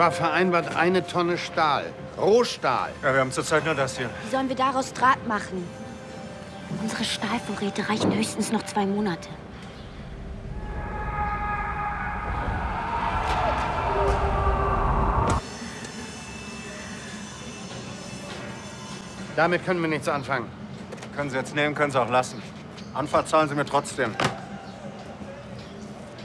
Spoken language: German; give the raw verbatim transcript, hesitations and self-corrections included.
war vereinbart eine Tonne Stahl. Rohstahl. Ja, wir haben zurzeit nur das hier. Wie sollen wir daraus Draht machen? Unsere Stahlvorräte reichen höchstens noch zwei Monate. Damit können wir nichts anfangen. Können Sie jetzt nehmen, können Sie auch lassen. Anfahrt zahlen Sie mir trotzdem.